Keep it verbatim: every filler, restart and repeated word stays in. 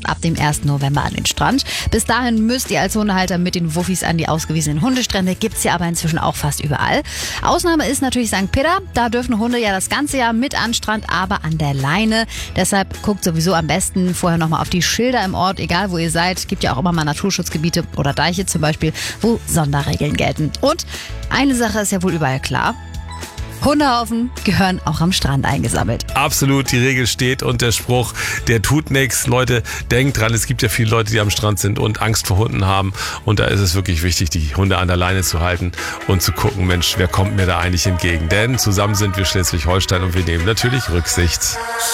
ab dem ersten November an den Strand. Bis dahin müsst ihr als Hundehalter mit den Wuffis an die ausgewiesenen Hundestrände. Gibt's ja aber inzwischen auch fast überall. Ausnahme ist natürlich Sankt Peter. Da dürfen Hunde ja das ganze Jahr mit an den Strand, aber an der Leine. Deshalb guckt sowieso am besten vorher nochmal auf die Schilder im Ort, egal wo ihr seid. Gibt ja auch immer mal Naturschutzgebiete oder Deiche zum Beispiel, wo Sonderregeln gelten. Und eine Sache ist ja wohl überall klar. Hundehaufen gehören auch am Strand eingesammelt. Absolut, die Regel steht und der Spruch, der tut nichts. Leute, denkt dran, es gibt ja viele Leute, die am Strand sind und Angst vor Hunden haben. Und da ist es wirklich wichtig, die Hunde an der Leine zu halten und zu gucken, Mensch, wer kommt mir da eigentlich entgegen? Denn zusammen sind wir Schleswig-Holstein und wir nehmen natürlich Rücksicht.